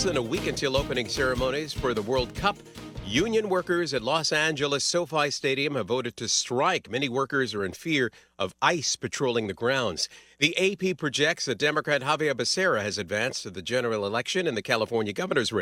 than a week until opening ceremonies for the World Cup. Union workers at Los Angeles SoFi Stadium have voted to strike. Many workers are in fear of ICE patrolling the grounds. The AP projects that Democrat Javier Becerra has advanced to the general election in the California governor's race.